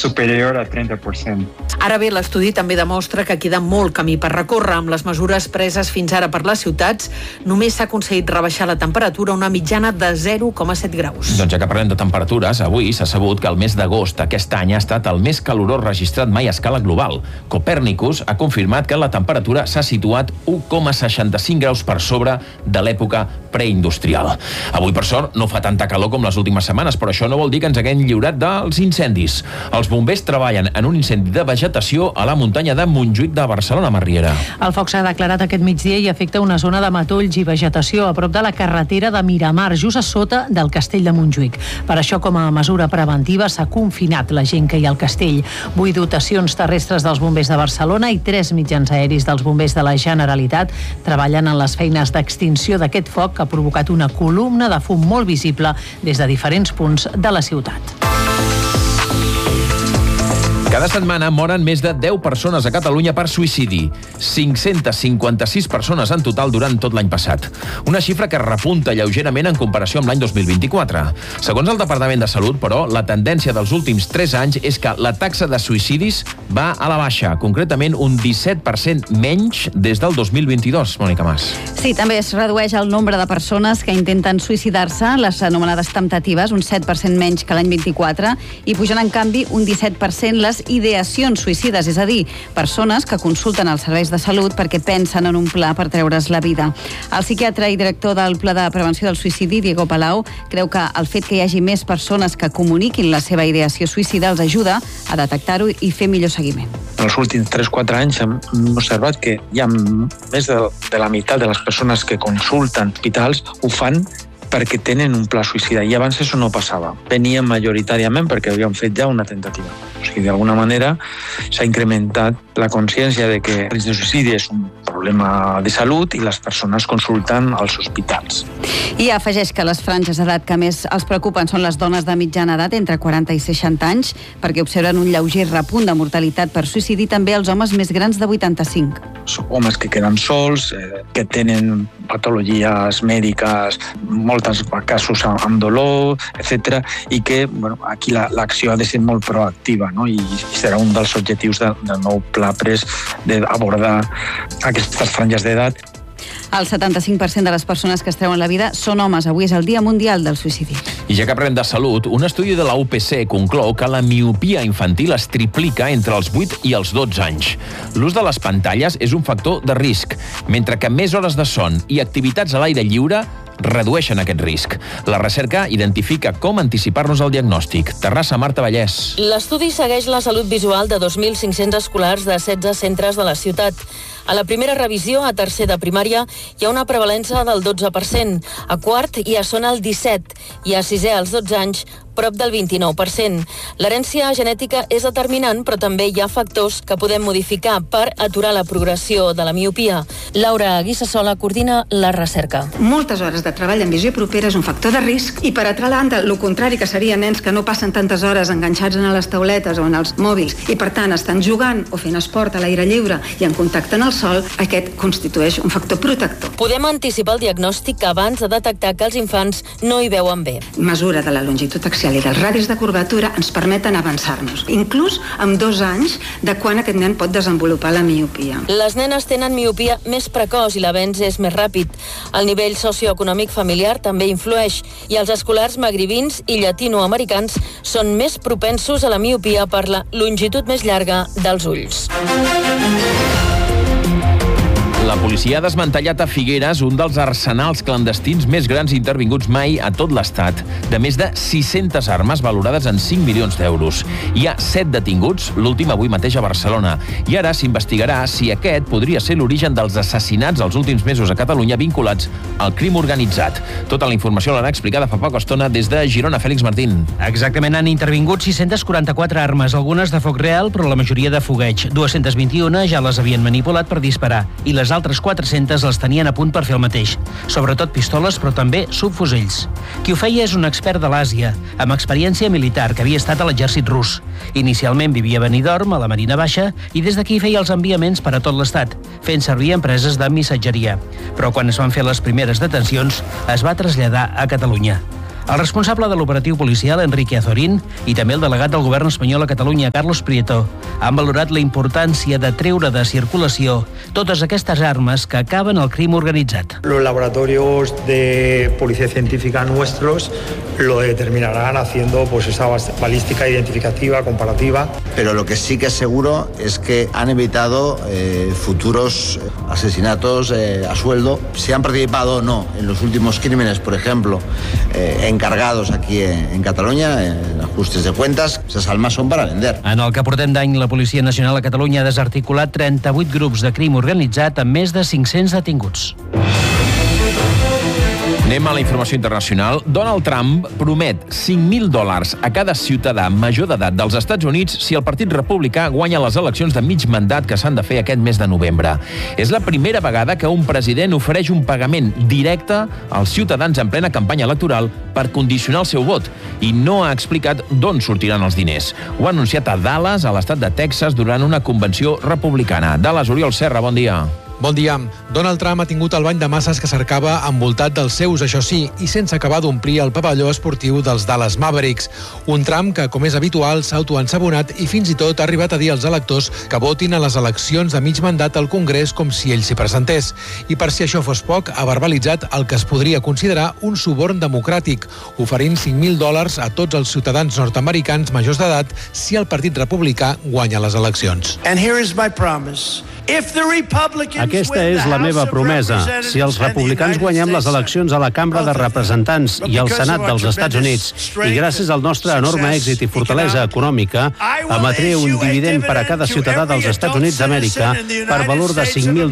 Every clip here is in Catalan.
superior a 30%. Ara bé, l'estudi també demostra que queda molt camí per recórrer. Amb les mesures preses fins ara per les ciutats, només s'ha aconseguit rebaixar la temperatura a una mitjana de 0,7 graus. Doncs ja que parlem de temperatures, avui s'ha sabut que el mes d'agost aquest any ha estat el més calorós registrat mai a escala global. Copernicus ha confirmat que la temperatura s'ha situat 1,65 graus per sobre de l'època preindustrial. Avui, per sort, no fa tanta calor com les últimes setmanes, però això no vol dir que ens haguem lliurat dels incendis. Els bombers treballen en un incendi de vegetació a la muntanya de Montjuïc de Barcelona, Riera. El foc s'ha declarat aquest migdia i afecta una zona de matolls i vegetació a prop de la carretera de Miramar, just a sota del castell de Montjuïc. Per això, com a mesura preventiva, s'ha confinat la gent que hi ha al castell. 8 dotacions terrestres dels bombers de Barcelona i 3 mitjans aeris dels bombers de la Generalitat treballen en les feines d'extinció d'aquest foc que ha provocat una columna de fum molt visible des de diferents punts de la ciutat. Cada setmana moren més de 10 persones a Catalunya per suïcidi. 556 persones en total durant tot l'any passat. Una xifra que repunta lleugerament en comparació amb l'any 2024. Segons el Departament de Salut, però, la tendència dels últims 3 anys és que la taxa de suïcidis va a la baixa, concretament un 17% menys des del 2022, Mònica Mas. Sí, també es redueix el nombre de persones que intenten suïcidar-se, les anomenades temptatives, un 7% menys que l'any 24, i pugen, en canvi, un 17% les ideacions suïcides, és a dir, persones que consulten els serveis de salut perquè pensen en un pla per treure's la vida. El psiquiatre i director del Pla de Prevenció del Suïcidi, Diego Palau, creu que el fet que hi hagi més persones que comuniquin la seva ideació suïcida els ajuda a detectar-ho i fer millor seguiment. En els últims 3-4 anys hem observat que hi ha més de la meitat de les persones que consulten hospitals ho fan perquè tenen un pla suïcida, i abans això no passava. Venien majoritàriament perquè havien fet ja una tentativa. O sigui, d'alguna manera s'ha incrementat la consciència de que el risc de suïcidi és un problema de salut i les persones consulten als hospitals. I afegeix que les franges d'edat que més els preocupen són les dones de mitjana edat, entre 40 i 60 anys, perquè observen un lleuger repunt de mortalitat per suïcidi, també els homes més grans de 85. Són homes que queden sols, que tenen patologies mèdiques, molts casos amb dolor, etc. I que aquí l'acció ha de ser molt proactiva, no? I serà un dels objectius del nou pla pres d'abordar aquestes franges d'edat. El 75% de les persones que es treuen la vida són homes. Avui és el Dia Mundial del Suïcidi. I ja que parlem de salut, un estudi de la UPC conclou que la miopia infantil es triplica entre els 8 i els 12 anys. L'ús de les pantalles és un factor de risc, mentre que més hores de son i activitats a l'aire lliure redueixen aquest risc. La recerca identifica com anticipar-nos al diagnòstic. Terrassa, Marta Vallès. L'estudi segueix la salut visual de 2.500 escolars de 16 centres de la ciutat. A la primera revisió, a tercer de primària, hi ha una prevalença del 12%. A quart ja són el 17%. I a sisè, als 12 anys, prop del 29%. L'herència genètica és determinant, però també hi ha factors que podem modificar per aturar la progressió de la miopia. Laura Guissassola coordina la recerca. Moltes hores de treball en visió propera és un factor de risc, i per altra banda, el contrari, que serien nens que no passen tantes hores enganxats en les tauletes o en els mòbils i per tant estan jugant o fent esport a l'aire lliure i en contacte amb el sol, aquest constitueix un factor protector. Podem anticipar el diagnòstic abans de detectar que els infants no hi veuen bé. Mesura de la longitud axial i dels radis de curvatura ens permeten avançar-nos, inclús amb 2 anys de quan aquest nen pot desenvolupar la miopia. Les nenes tenen miopia més precoç i l'avenç és més ràpid. El nivell socioeconòmic familiar també influeix, i els escolars magribins i llatinoamericans són més propensos a la miopia per la longitud més llarga dels ulls. La policia ha desmantellat a Figueres un dels arsenals clandestins més grans intervinguts mai a tot l'estat, de més de 600 armes valorades en 5 milions d'euros. Hi ha 7 detinguts, l'últim avui mateix a Barcelona, i ara s'investigarà si aquest podria ser l'origen dels assassinats els últims mesos a Catalunya vinculats al crim organitzat. Tota la informació l'han explicada fa poca estona des de Girona. Fèlix Martín. Exactament, han intervingut 644 armes, algunes de foc real, però la majoria de fogueig. 221 ja les havien manipulat per disparar, i les altres 400 les tenien a punt per fer el mateix. Sobretot pistoles, però també subfusells. Qui ho feia és un expert de l'Àsia, amb experiència militar, que havia estat a l'exèrcit rus. Inicialment vivia a Benidorm, a la Marina Baixa, i des d'aquí feia els enviaments per a tot l'estat, fent servir empreses de missatgeria. Però quan es van fer les primeres detencions, es va traslladar a Catalunya. El responsable de l'operatiu policial, Enrique Azorín, i també el delegat del govern espanyol a Catalunya, Carlos Prieto, han valorat la importància de treure de circulació totes aquestes armes que acaben al crim organitzat. Los laboratorios de policía científica nuestros lo determinarán haciendo esa balística identificativa, comparativa. Pero lo que sí que es seguro es que han evitado futuros asesinatos a sueldo. Si han participado o no en los últimos crímenes, por ejemplo, encargados aquí en Cataluña, en ajustes de cuentas, esas armas son para vender. En el que portem d'any, la Policia Nacional a Catalunya ha desarticulat 38 grups de crim organitzat amb més de 500 detinguts. Anem a la informació internacional. Donald Trump promet $5.000 a cada ciutadà major d'edat dels Estats Units si el Partit Republicà guanya les eleccions de mig mandat que s'han de fer aquest mes de novembre. És la primera vegada que un president ofereix un pagament directe als ciutadans en plena campanya electoral per condicionar el seu vot i no ha explicat d'on sortiran els diners. Ho ha anunciat a Dallas, a l'estat de Texas, durant una convenció republicana. Dallas, Oriol Serra, bon dia. Bon dia. Donald Trump ha tingut el bany de masses que cercava envoltat dels seus, això sí, i sense acabar d'omplir el pavelló esportiu dels Dallas Mavericks. Un Trump que, com és habitual, s'ha autoensabonat i fins i tot ha arribat a dir als electors que votin a les eleccions de mig mandat al Congrés com si ell s'hi presentés. I per si això fos poc, ha verbalitzat el que es podria considerar un suborn democràtic, oferint $5.000 a tots els ciutadans nord-americans majors d'edat si el Partit Republicà guanya les eleccions. And here is my promise. Aquesta és la meva promesa. Si els republicans guanyem les eleccions a la Cambra de Representants i al Senat dels Estats Units, i gràcies al nostre enorme èxit i fortalesa econòmica, emetré un dividend per a cada ciutadà dels Estats Units d'Amèrica per valor de $5.000.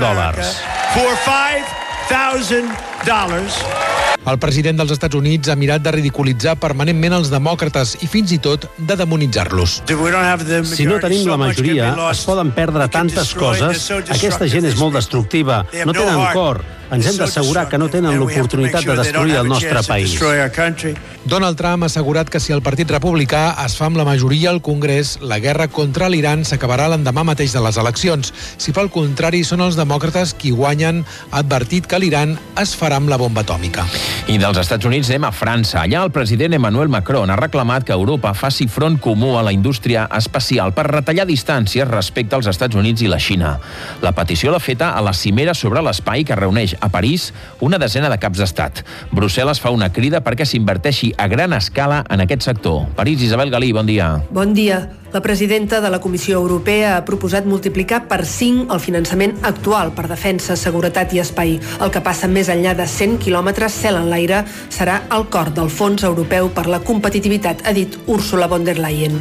El president dels Estats Units ha mirat de ridiculitzar permanentment els demòcrates i fins i tot de demonitzar-los. Si no tenim la majoria, es poden perdre tantes coses. Aquesta gent és molt destructiva, no tenen cor. Ens hem d'assegurar que no tenen l'oportunitat de destruir el nostre país. Donald Trump ha assegurat que si el Partit Republicà es fa amb la majoria al Congrés, la guerra contra l'Iran s'acabarà l'endemà mateix de les eleccions. Si fa el contrari, són els demòcrates qui guanyen, ha advertit que l'Iran es farà amb la bomba atòmica. I dels Estats Units anem a França. Allà el president Emmanuel Macron ha reclamat que Europa faci front comú a la indústria espacial per retallar distàncies respecte als Estats Units i la Xina. La petició l'ha feta a la cimera sobre l'espai que reuneix a París una desena de caps d'estat. Brussel·les fa una crida perquè s'inverteixi a gran escala en aquest sector. París, Isabel Galí, bon dia. Bon dia. La presidenta de la Comissió Europea ha proposat multiplicar per 5 el finançament actual per defensa, seguretat i espai. El que passa més enllà de 100 quilòmetres cel en l'aire serà el cor del Fons Europeu per la Competitivitat, ha dit Ursula von der Leyen.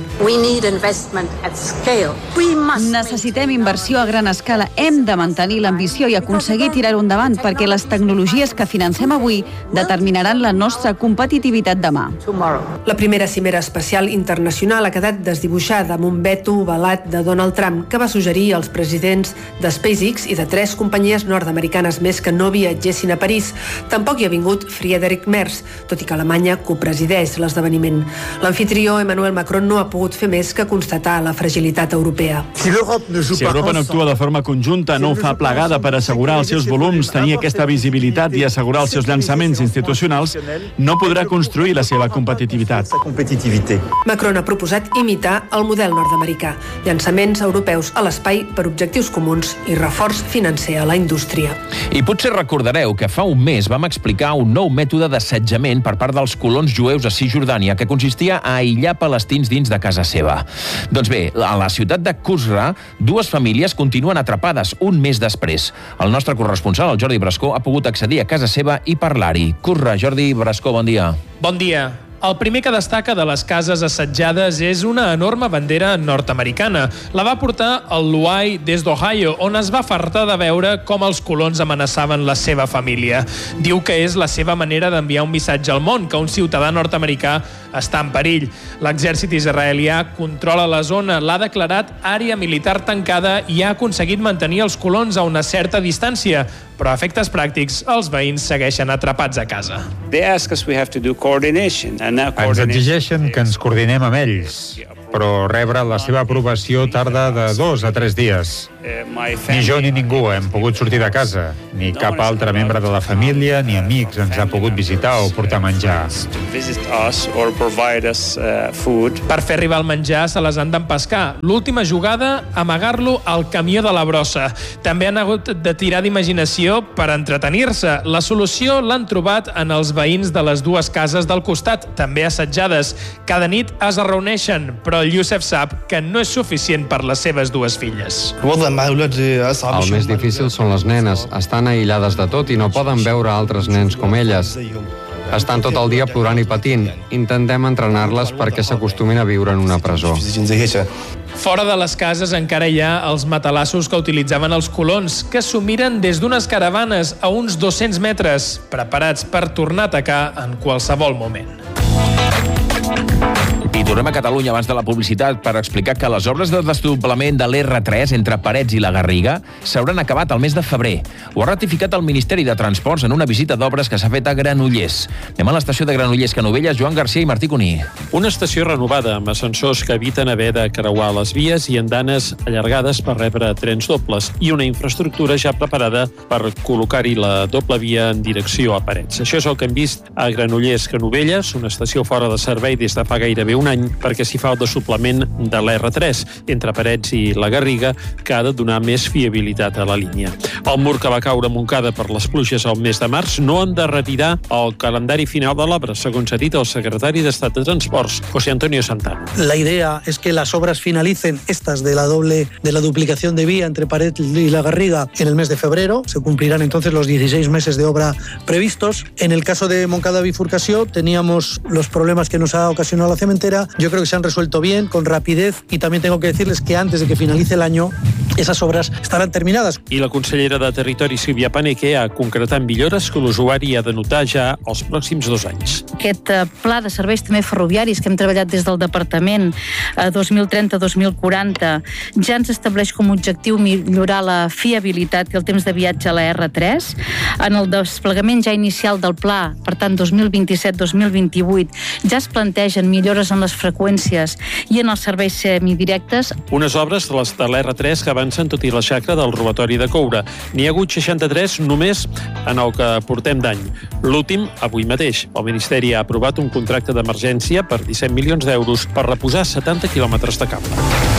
Necessitem inversió a gran escala. Hem de mantenir l'ambició i aconseguir tirar-ho endavant perquè les tecnologies que financem avui determinaran la nostra competitivitat demà. La primera cimera espacial internacional ha quedat desdibuixada amb un veto ovalat de Donald Trump que va suggerir als presidents de SpaceX i de 3 companyies nord-americanes més que no viatgessin a París. Tampoc hi ha vingut Friedrich Merz, tot i que Alemanya copresideix l'esdeveniment. L'anfitrió Emmanuel Macron no ha pogut fer més que constatar la fragilitat europea. Si Europa no actua de forma conjunta, no ho fa plegada per assegurar els seus volums, tenir aquesta visibilitat i assegurar els seus llançaments institucionals, no podrà construir la seva competitivitat. Macron ha proposat imitar el model nord-americà, llançaments europeus a l'espai per objectius comuns i reforç financer a la indústria. I potser recordareu que fa un mes vam explicar un nou mètode d'assetjament per part dels colons jueus a Cisjordània que consistia a aïllar palestins dins de casa seva. Doncs bé, a la ciutat de Qusra, 2 famílies continuen atrapades un mes després. El nostre corresponsal, el Jordi Brascó, ha pogut accedir a casa seva i parlar-hi. Qusra, Jordi Brascó, bon dia. Bon dia. El primer que destaca de les cases assetjades és una enorme bandera nord-americana. La va portar el Luai des d'Ohio, on es va fartar de veure com els colons amenaçaven la seva família. Diu que és la seva manera d'enviar un missatge al món, que un ciutadà nord-americà està en perill. L'exèrcit israelià controla la zona, l'ha declarat àrea militar tancada i ha aconseguit mantenir els colons a una certa distància, però a efectes pràctics els veïns segueixen atrapats a casa. Ens exigeixen que ens coordinem amb ells. però rebre la seva aprovació tarda de 2 a 3 dies. Ni jo ni ningú hem pogut sortir de casa, ni cap altre membre de la família ni amics ens ha pogut visitar o portar menjar. Per fer arribar el menjar se les han d'empescar. L'última jugada, amagar-lo al camió de la brossa. També han hagut de tirar d'imaginació per entretenir-se. La solució l'han trobat en els veïns de les dues cases del costat, també assetjades. Cada nit es reuneixen, però el Youssef sap que no és suficient per les seves dues filles. El més difícil són les nenes. Estan aïllades de tot i no poden veure altres nens com elles. Estan tot el dia plorant i patint. Intentem entrenar-les perquè s'acostumin a viure en una presó. Fora de les cases encara hi ha els matalassos que utilitzaven els colons, que s'ho miren des d'unes caravanes a uns 200 metres, preparats per tornar a atacar en qualsevol moment. I tornem a Catalunya abans de la publicitat per explicar que les obres de desdoblament de l'R3 entre Parets i la Garriga s'hauran acabat al mes de febrer. Ho ha ratificat el Ministeri de Transports en una visita d'obres que s'ha fet a Granollers. Anem a l'estació de Granollers Canovelles, Joan Garcia i Martí Cuní. Una estació renovada amb ascensors que eviten haver de creuar les vies i andanes allargades per rebre trens dobles i una infraestructura ja preparada per col·locar-hi la doble via en direcció a Parets. Això és el que hem vist a Granollers Canovelles, una estació fora de servei des de fa gairebé un any perquè s'hi fa el desdoblament de l'R3 entre Parets i la Garriga, que ha de donar més fiabilitat a la línia. El mur que va caure a Montcada per les pluges al mes de març no endarrerirà el calendari final de l'obra, segons ha dit el secretari d'Estat de Transports, José Antonio Santana. La idea es que las obras finalicen, estas de la duplicación de vía entre Parets y la Garriga, en el mes de febrero. Se cumplirán entonces los 16 meses de obra previstos. En el caso de Montcada Bifurcació teníamos los problemas que nos ha ocasionado la cementera. Yo creo que se han resuelto bien, con rapidez, y también tengo que decirles que antes de que finalice el año esas obras estarán terminadas. I la consellera de Territori, Sílvia Paneque, ha concretat millores que l'usuari ha de notar ja els pròxims 2 anys. Aquest pla de serveis també ferroviaris que hem treballat des del Departament 2030-2040 ja ens estableix com a objectiu millorar la fiabilitat i el temps de viatge a la R3. En el desplegament ja inicial del pla, per tant 2027-2028, ja es plantegen millores en les freqüències i en els serveis semidirectes. Unes obres de les de l'R3 que avancen tot i la xacra del robatori de coure. N'hi ha hagut 63 només en el que portem d'any. L'últim, avui mateix. El Ministeri ha aprovat un contracte d'emergència per 17 milions d'euros per reposar 70 quilòmetres de cable.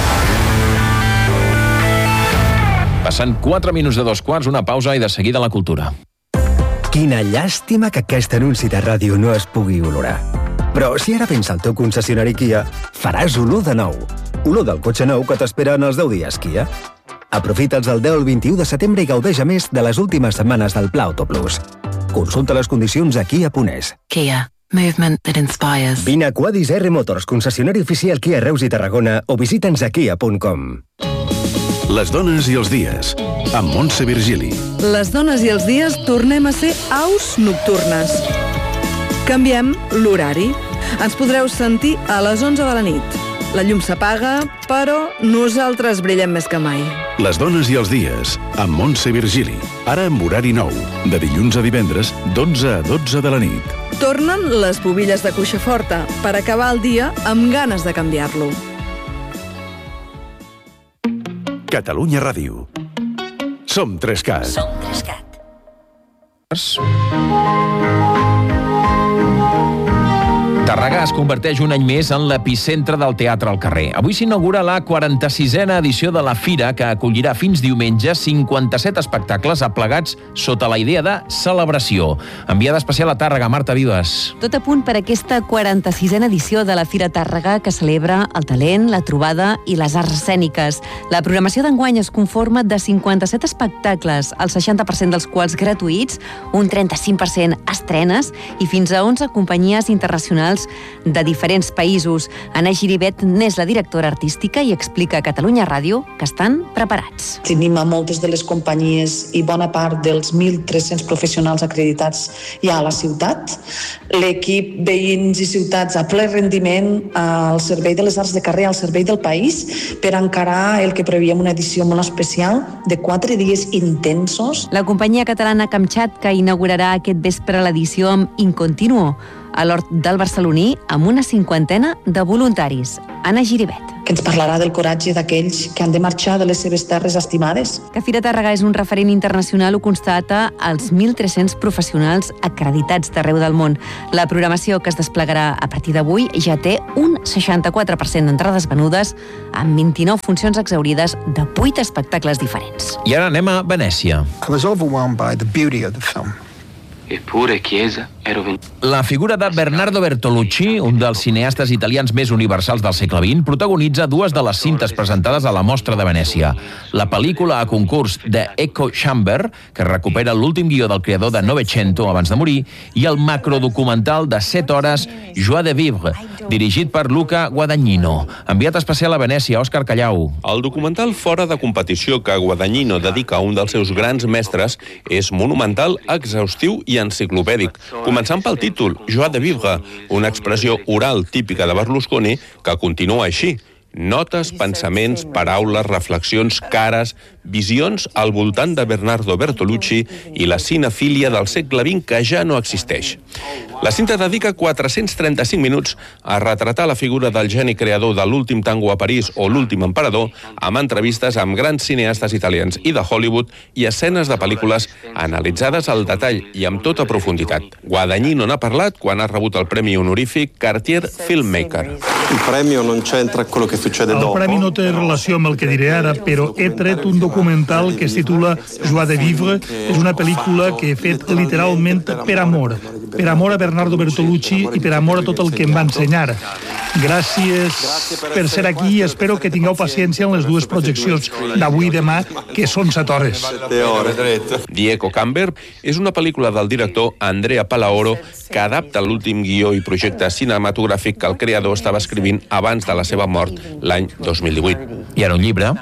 Passen 4 minuts de 2:15, una pausa i de seguida la cultura. Quina llàstima que aquest anunci de ràdio no es pugui olorar. Però si ara vens al teu concessionari Kia, faràs olor de nou. Olor del cotxe nou que t'espera en els 10 dies Kia. Aprofita'ls el 10 al 21 de setembre i gaudeix a més de les últimes setmanes del Pla Auto Plus. Consulta les condicions a Kia.es. Kia. Movement that inspires. Vine a Quadis R Motors, concessionari oficial Kia Reus i Tarragona, o visita'ns a kia.com. Les dones i els dies, amb Montse Virgili. Les dones i els dies tornem a ser aus nocturnes. Canviem l'horari. Ens podreu sentir a les 11 de la nit. La llum s'apaga, però nosaltres brillem més que mai. Les dones i els dies, amb Montse Virgili. Ara amb horari nou, de dilluns a divendres, d'11 a 12 de la nit. Tornen les bobilles de cuixa forta per acabar el dia amb ganes de canviar-lo. Catalunya Ràdio. Som 3CAT. Som 3CAT. Tàrrega es converteix un any més en l'epicentre del teatre al carrer. Avui s'inaugura la 46a edició de la Fira, que acollirà fins diumenge 57 espectacles aplegats sota la idea de celebració. Enviada especial a Tàrrega, Marta Vives. Tot a punt per aquesta 46a edició de la Fira Tàrrega, que celebra el talent, la trobada i les arts escèniques. La programació d'enguany es conforma de 57 espectacles, el 60% dels quals gratuïts, un 35% estrenes i fins a 11 companyies internacionals de diferents països. Anna Giribet n'és la directora artística i explica a Catalunya Ràdio que estan preparats. Tenim a moltes de les companyies i bona part dels 1.300 professionals acreditats ja a la ciutat. L'equip veïns i ciutats a ple rendiment al servei de les arts de carrer, al servei del país, per encarar el que prevíem una edició molt especial de 4 dies intensos. La companyia catalana Kamchatka inaugurarà aquest vespre l'edició amb In Continuo. a l'hort del barceloní amb una 50 de voluntaris. Anna Giribet. Que ens parlarà del coratge d'aquells que han de marxar de les seves terres estimades. Que Fira Tàrrega és un referent internacional ho constata els 1.300 professionals acreditats d'arreu del món. La programació que es desplegarà a partir d'avui ja té un 64% d'entrades venudes amb 29 funcions exhaurides de 8 espectacles diferents. I ara anem a Venècia. I was overwhelmed by the beauty of the film. Eppure, Chiesa, ero venuto. La figura de Bernardo Bertolucci, un dels cineastes italians més universals del segle XX, protagonitza dues de les cintes presentades a la Mostra de Venècia. La pel·lícula a concurs de Echo Chamber, que recupera l'últim guió del creador de Novecento abans de morir, i el macrodocumental de 7 hores Joie de Vivre, dirigit per Luca Guadagnino. Enviat especial a Venècia, Òscar Callau. El documental fora de competició que Guadagnino dedica a un dels seus grans mestres és monumental, exhaustiu i enciclopèdic, començant pel títol, Joie de Vivre, una expressió oral típica de Berlusconi que continua així. Notes, pensaments, paraules, reflexions, cares, visions al voltant de Bernardo Bertolucci i la cinefília del segle XX que ja no existeix. La cinta dedica 435 minuts a retratar la figura del geni creador de l'últim tango a París o l'últim emperador, amb entrevistes amb grans cineastes italians i de Hollywood i escenes de pel·lícules analitzades al detall i amb tota profunditat. Guadagnino n'ha parlat quan ha rebut el premi honorífic Cartier Filmmaker. Il premio non c'entra quello che succede dopo. El premi no té relació amb el que diré ara, però he tret un documental que es titula Joie de Vivre. És una pel·lícula que he fet literalment per amor a Bernardo Bertolucci i per amor a tot el que em va ensenyar. Gràcies per ser aquí i espero que tingueu paciència en les dues projeccions d'avui i demà, que són 7 hores. The Echo Chamber és una pel·lícula del director Andrea Palaoro que adapta l'últim guió i projecte cinematogràfic que el creador estava escrivint abans de la seva mort l'any 2018. I ara un llibre.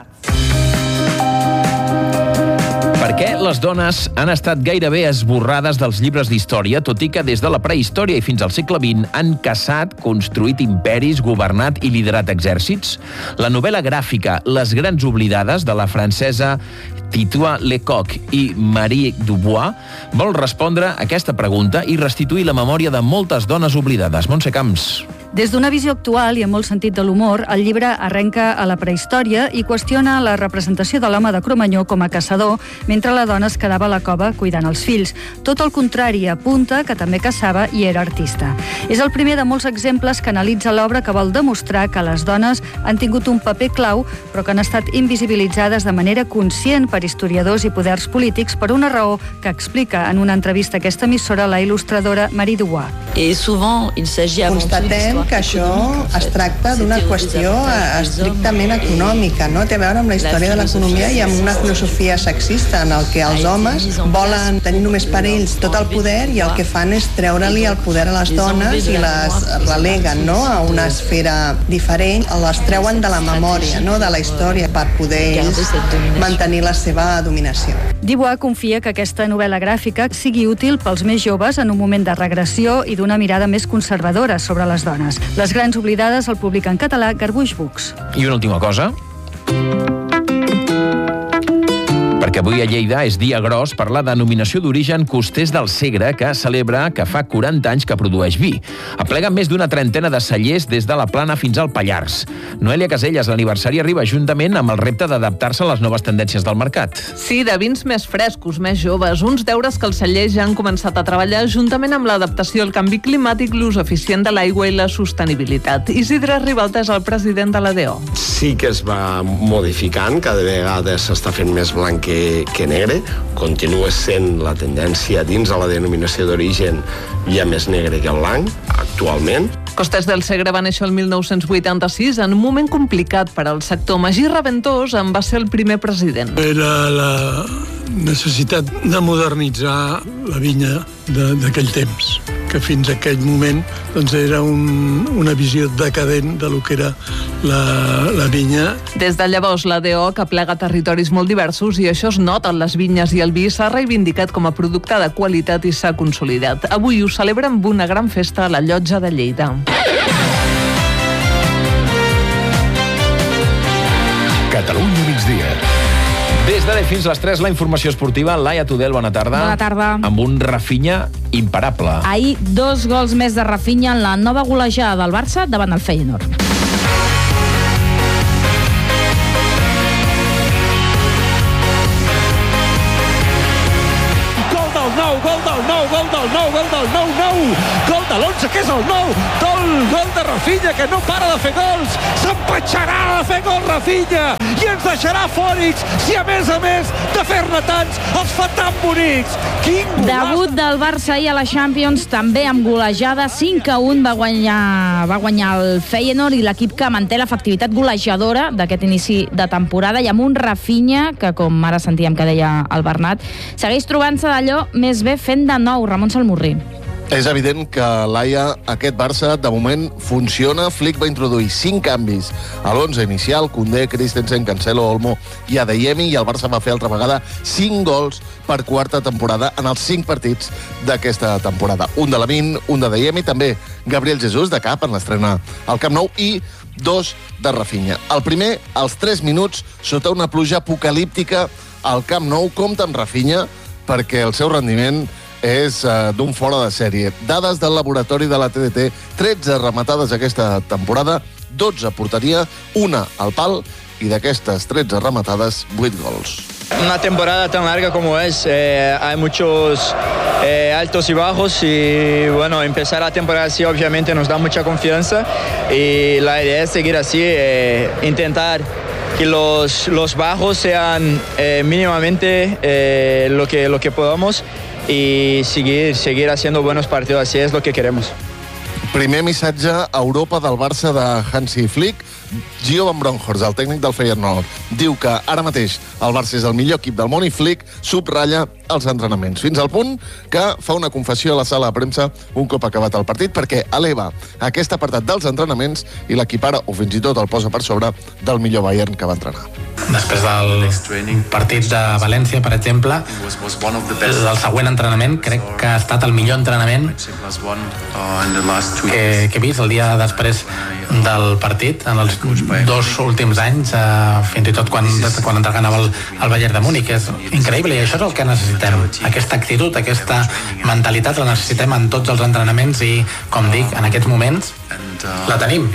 Per què les dones han estat gairebé esborrades dels llibres d'història, tot i que des de la prehistòria i fins al segle XX han caçat, construït imperis, governat i liderat exèrcits? La novel·la gràfica Les grans oblidades, de la francesa Titois Lecoq i Marie Dubois, vol respondre a aquesta pregunta i restituir la memòria de moltes dones oblidades. Montse Camps. Des d'una visió actual i amb molt sentit de l'humor, el llibre arrenca a la prehistòria i qüestiona la representació de l'home de Cromanyó com a caçador, mentre la dona es quedava a la cova cuidant els fills. Tot el contrari, apunta que també caçava i era artista. És el primer de molts exemples que analitza l'obra que vol demostrar que les dones han tingut un paper clau, però que han estat invisibilitzades de manera conscient per historiadors i poders polítics per una raó que explica en una entrevista a aquesta emissora la il·lustradora Marie Dubois. Constatem que això es tracta d'una qüestió estrictament econòmica, no? Té a veure amb la història de l'economia i amb una filosofia sexista en el que els homes volen tenir només per ells tot el poder i el que fan és treure-li el poder a les dones i les releguen, no?, a una esfera diferent, les treuen de la memòria, no?, de la història per poder ells mantenir la seva dominació. Dubois confia que aquesta novel·la gràfica sigui útil pels més joves en un moment de regressió i d'una mirada més conservadora sobre les dones. Les grans oblidades el publica en català Garbuix Books. I una última cosa. Perquè avui a Lleida és dia gros per la denominació d'origen Costers del Segre, que celebra que fa 40 anys que produeix vi. Aplega més d'una trentena de cellers des de la Plana fins al Pallars. Noelia Caselles, l'aniversari arriba juntament amb el repte d'adaptar-se a les noves tendències del mercat. Sí, de vins més frescos, més joves, uns deures que els cellers ja han començat a treballar juntament amb l'adaptació al canvi climàtic, l'ús eficient de l'aigua i la sostenibilitat. Isidre Ribalta és el president de l'ADO. Sí que es va modificant, cada vegada s'està fent més blanc que negre, continua sent la tendència dins de la denominació d'origen ja més negre que blanc, actualment. Costers del Segre va néixer el 1986 en un moment complicat per al sector. Magí Raventós en va ser el primer president. Era la necessitat de modernitzar la vinya d'aquell temps, que fins a aquell moment doncs, era una visió decadent de lo que era la vinya. Des de llavors, l'ADO, que plega territoris molt diversos, i això es nota en les vinyes i el vi, s'ha reivindicat com a producte de qualitat i s'ha consolidat. Avui ho celebra amb una gran festa a la Llotja de Lleida. Catalunya migdia. Des de fins les 3, la informació esportiva. Laia Tudel, bona tarda. Bona tarda. Amb un Rafinha imparable. Ahir, 2 gols més de Rafinha en la nova golejada del Barça davant el Feyenoord. Gol de l'11, que és el 9, gol de Rafinha, que no para de fer gols, s'empatxarà de fer gol Rafinha, i ens deixarà fòrics, si a més de fer-ne tants, els fa tan bonics. Quin golaç! Debut del Barça ahir a la Champions, també amb golejada, 5-1 va guanyar el Feyenoord, i l'equip que manté l'efectivitat golejadora d'aquest inici de temporada, i amb un Rafinha, que com ara sentíem que deia el Bernat, segueix trobant-se d'allò més bé fent de nou. Ramon Salmurri. És evident que, Laia, aquest Barça de moment funciona. Flick va introduir 5 canvis a l'11 inicial: Koundé, Christensen, Cancelo, Olmo i Adeyemi, i el Barça va fer altra vegada 5 gols per quarta temporada en els 5 partits d'aquesta temporada. Un de Lamine, un d'Adeyemi, també Gabriel Jesús de cap en l'estrena al Camp Nou, i 2 de Rafinha. El primer, als 3 minuts, sota una pluja apocalíptica al Camp Nou. Compte amb Rafinha, perquè el seu rendiment és d'un fora de sèrie. Dades del laboratori de la TDT: 13 rematades aquesta temporada, 12 a porteria, 1 al pal, i d'aquestes 13 rematades, 8 gols. Una temporada tan larga como es, hay muchos altos y bajos, y bueno, empezar la temporada así obviamente nos da mucha confianza, y la idea es seguir así, intentar que los bajos sean mínimamente lo que podamos, y seguir haciendo buenos partidos. Así es lo que queremos. Primer missatge a Europa del Barça de Hansi Flick. Gio van Bronckhorst, el tècnic del Feyenoord, diu que ara mateix el Barça és el millor equip del món, i Flick subratlla els entrenaments, fins al punt que fa una confessió a la sala de premsa un cop acabat el partit, perquè eleva aquest apartat dels entrenaments i l'equipara, o fins i tot el posa per sobre del millor Bayern que va entrenar. Després del partit de València, per exemple, el següent entrenament crec que ha estat el millor entrenament que he vist el dia després del partit en els 2 últims anys, fins i tot quan entrenava el Bayern de Múnich. És increïble, i això és el que necessitem. Aquesta actitud, aquesta mentalitat la necessitem en tots els entrenaments, i, com dic, en aquests moments la tenim.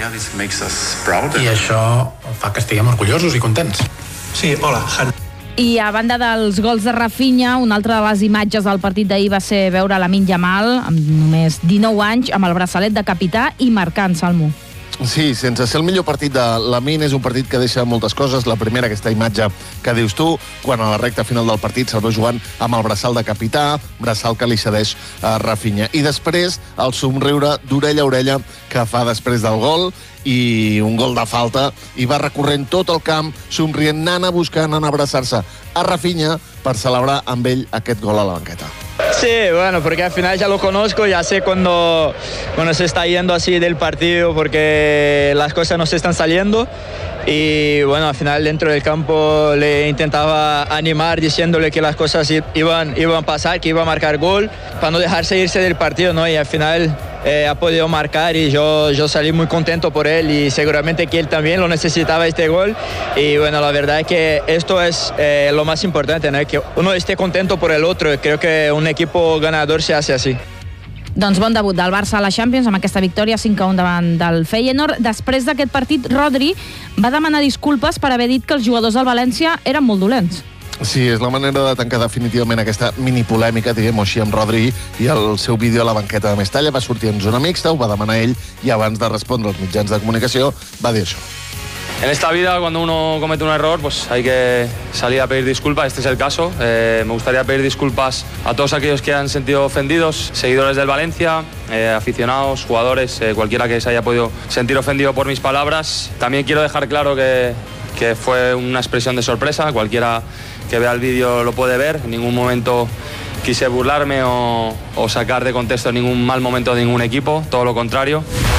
I això fa que estiguem orgullosos i contents. Sí, hola, I a banda dels gols de Rafinha, una altra de les imatges del partit d'ahir va ser veure Lamine Yamal, amb només 19 anys, amb el braçalet de capità i marcant, Salmo. Sí, sense ser el millor partit de Lamine, és un partit que deixa moltes coses. La primera, aquesta imatge que dius tu, quan a la recta final del partit se'l veu jugant amb el braçal de capità, braçal que li cedeix a Rafinha. I després, el somriure d'orella a orella que fa després del gol, i un gol de falta, i va recorrent tot el camp, somrient, anant a buscar, anant a abraçar-se a Rafinha per celebrar amb ell aquest gol a la banqueta. Sí, bueno, porque al final ya lo conozco, ya sé cuando se está yendo así del partido, porque las cosas no se están saliendo, y bueno, al final dentro del campo le intentaba animar diciéndole que las cosas iban a pasar, que iba a marcar gol, para no dejarse irse del partido, ¿no? Y al final ha podido marcar, y yo salí muy contento por él, y seguramente que él también lo necesitaba, este gol. Y bueno, la verdad es que esto es lo más importante, ¿no? Que uno esté contento por el otro. Creo que un equipo ganador se hace así. Doncs bon debut del Barça a la Champions amb aquesta victòria 5-1 davant del Feyenoord. Després d'aquest partit, Rodri va demanar disculpes per haver dit que els jugadors del València eren molt dolents. Sí, és la manera de tancar definitivament aquesta minipolèmica, diguem-ho així, amb Rodri, i el seu vídeo a la banqueta de Mestalla. Va sortir en zona mixta, ho va demanar ell, i abans de respondre als mitjans de comunicació va dir això. En esta vida, cuando uno comete un error, pues hay que salir a pedir disculpas. Este es el caso. Me gustaría pedir disculpas a todos aquellos que han sentido ofendidos, seguidores del Valencia, aficionados, jugadores, cualquiera que se haya podido sentir ofendido por mis palabras. También quiero dejar claro que fue una expresión de sorpresa. Cualquiera que vea el vídeo lo puede ver. En ningún momento quise burlarme o sacar de contexto ningún mal momento de ningún equipo, todo lo contrario.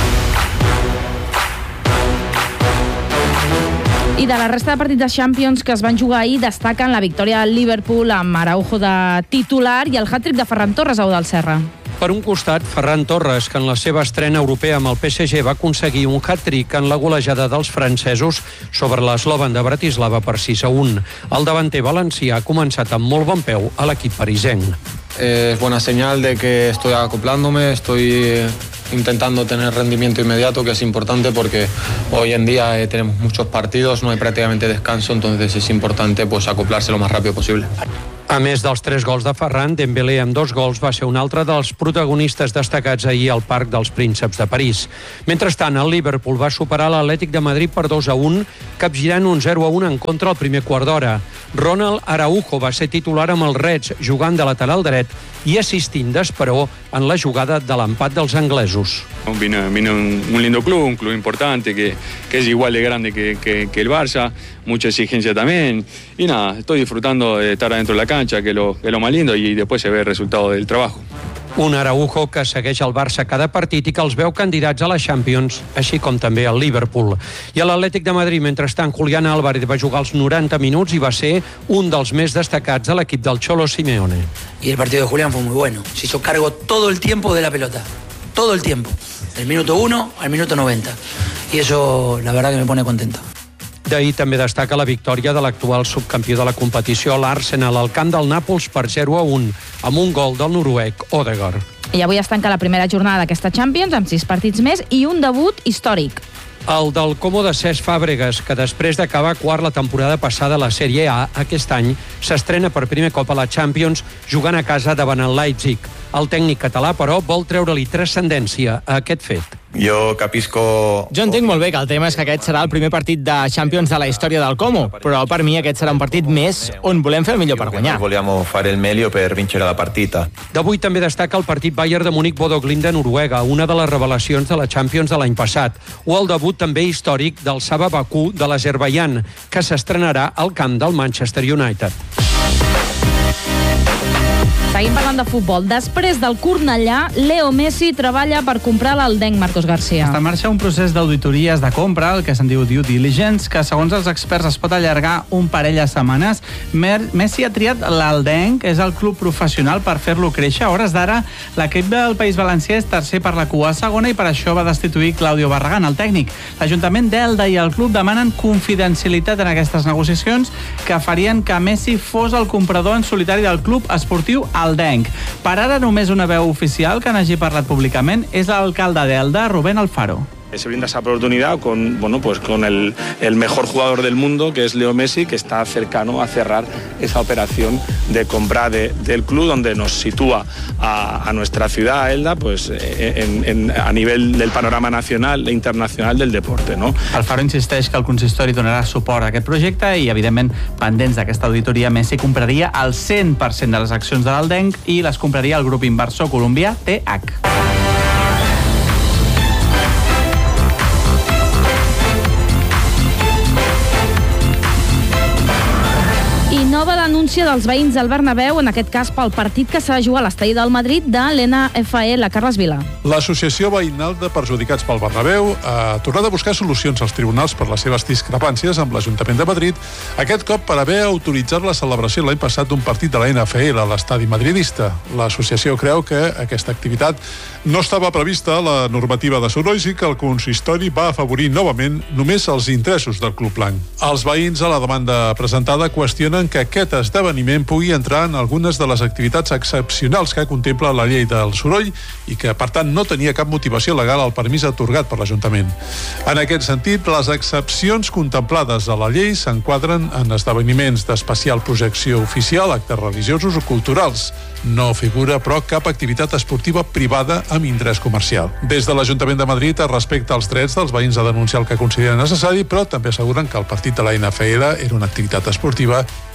I de la resta de partits de Champions que es van jugar ahir destaquen la victòria del Liverpool amb Araujo de titular i el hat-trick de Ferran Torres, au del Serra. Per un costat, Ferran Torres, que en la seva estrena europea amb el PSG va aconseguir un hat-trick en la golejada dels francesos sobre l'Slovan de Bratislava per 6-1. El davanter valencià ha començat amb molt bon peu a l'equip parisenc. Es buena señal de que estoy acoplándome, estoy intentando tener rendimiento inmediato, que es importante porque hoy en día tenemos muchos partidos, no hay prácticamente descanso, entonces es importante pues acoplarse lo más rápido posible. A més dels 3 gols de Ferran, Dembélé amb 2 gols va ser un altre dels protagonistes destacats ahir al Parc dels Prínceps de París. Mentrestant, el Liverpool va superar l'Atlètic de Madrid per 2-1, capgirant un 0-1 en contra al primer quart d'hora. Ronald Araujo va ser titular amb els Reds, jugant de lateral dret i assistint d'esperó en la jugada de l'empat dels anglesos. Vino un lindo club, un club importante que es igual de grande que el Barça, mucha exigencia también y nada, estoy disfrutando de estar adentro de la cancha, que es lo más lindo, y después se ve el resultado del trabajo. Un Araujo que segueix el Barça cada partit i que els veu candidats a la Champions, així com també al Liverpool. I a l'Atlètic de Madrid, mentrestant, Julián Álvarez va jugar els 90 minuts i va ser un dels més destacats a l'equip del Cholo Simeone. Y el partido de Julián fue muy bueno. Se hizo cargo todo el tiempo de la pelota. Todo el tiempo. Del minuto 1 al minuto 90. Y eso, la verdad, que me pone contento. D'ahir també destaca la victòria de l'actual subcampió de la competició, l'Arsenal, al camp del Nàpols per 0-1, amb un gol del noruec Odegaard. I avui es tanca la primera jornada d'aquesta Champions, amb 6 partits més i un debut històric. El del Como de Cesc Fàbregas, que després d'acabar quart la temporada passada a la Sèrie A, aquest any s'estrena per primer cop a la Champions jugant a casa davant el Leipzig. El tècnic català, però, vol treure-li transcendència a aquest fet. Jo entenc molt bé que el tema és que aquest serà el primer partit de Champions de la història del Como, però per mi aquest serà un partit més on volem fer el millor per guanyar. Volíem fare il meglio per vincere la partita. D'avui també destaca el partit Bayern de Múnich-Bodo Glimt de Noruega, una de les revelacions de la Champions de l'any passat, o el debut també històric del Saba Baku de l'Azerbaidjan, que s'estrenarà al camp del Manchester United. Seguim parlant de futbol. Després del Cornellà, Leo Messi treballa per comprar l'Aldenc, Marcos García. Està en marxa un procés d'auditories de compra, el que se'n diu due diligence, que segons els experts es pot allargar un parell de setmanes. Messi ha triat l'Aldenc, és el club professional per fer-lo créixer. A hores d'ara, l'equip del País Valencià és tercer per la cua segona i per això va destituir Claudio Barragán, el tècnic. L'Ajuntament d'Elda i el club demanen confidencialitat en aquestes negociacions que farien que Messi fos el comprador en solitari del club esportiu Aldenc. Per ara només una veu oficial que n'hagi parlat públicament és l'alcalde d'Elda, Rubén Alfaro. Se brinda esa oportunidad con el mejor jugador del mundo, que es Leo Messi, que está cercano a cerrar esa operación de compra del club, donde nos sitúa a nuestra ciudad, a Elda, pues a nivel del panorama nacional e internacional del deporte, ¿no? Alfaro insisteix que el consistori donarà suport a aquest projecte i, evidentment, pendents d'aquesta auditoria, Messi compraria el 100% de les accions de l'Aldenc i les compraria el grup inversor colombià TH. Nova denúncia dels veïns del Bernabéu, en aquest cas pel partit que s'ha de jugar a l'estadi del Madrid de l'NFL, Carles Vila. L'Associació Veïnal de Perjudicats pel Bernabéu ha tornat a buscar solucions als tribunals per les seves discrepàncies amb l'Ajuntament de Madrid, aquest cop per haver autoritzat la celebració l'any passat d'un partit de la NFL a l'estadi madridista. L'associació creu que aquesta activitat no estava prevista a la normativa de sorolls i que el consistori va afavorir novament només els interessos del club blanc. Els veïns a la demanda presentada qüestionen que aquest esdeveniment pugui entrar en algunes de les activitats excepcionals que contempla la llei del soroll i que, per tant, no tenia cap motivació legal al permís atorgat per l'Ajuntament. En aquest sentit, les excepcions contemplades a la llei s'enquadren en esdeveniments d'especial projecció oficial, actes religiosos o culturals. No figura, però, cap activitat esportiva privada amb interès comercial. Des de l'Ajuntament de Madrid es respecta els drets dels veïns a denunciar el que consideren necessari, però també asseguren que el partit de la NFL era una activitat esportiva